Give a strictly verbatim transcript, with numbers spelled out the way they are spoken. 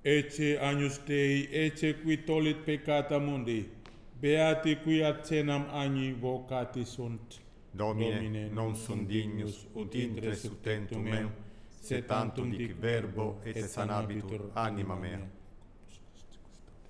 Ecce agnus Dei, ecce qui tollit peccata mundi, beati qui ad cenam agni vocati sunt. Domine, Domine non sum dignus ut intres ut tentum meum, sed tantum dic verbo et sanabitur anima mea.